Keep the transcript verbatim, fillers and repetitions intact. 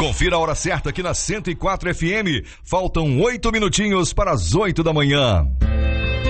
Confira a hora certa aqui na cento e quatro F M. Faltam oito minutinhos para as oito da manhã.